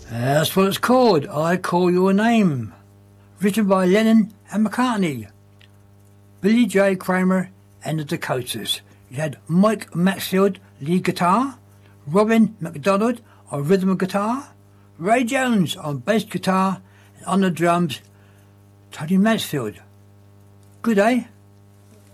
That's what it's called, I Call Your Name. Written by Lennon and McCartney. Billy J. Kramer and the Dakotas. You had Mike Maxfield, lead guitar, Robin McDonald on rhythm guitar, Ray Jones on bass guitar, and on the drums, Tony Mansfield. Good, eh?